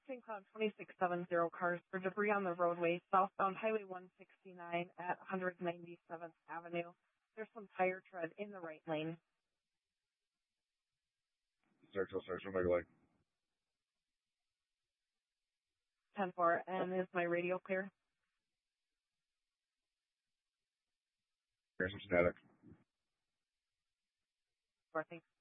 St. Cloud 2670, cars for debris on the roadway southbound Highway 169 at 197th Avenue. There's some tire tread in the right lane. Central Mega Lake. 10-4, and is my radio clear? Here's some static. 4, thanks.